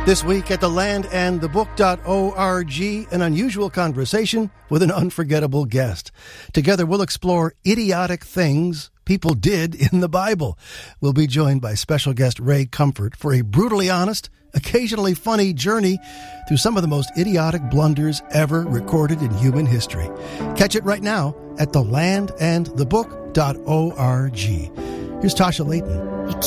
This week at thelandandthebook.org, an unusual conversation with an unforgettable guest. Together we'll explore idiotic things people did in the Bible. We'll be joined by special guest Ray Comfort for a brutally honest, occasionally funny journey through some of the most idiotic blunders ever recorded in human history. Catch it right now at thelandandthebook.org. Here's Tasha Layton.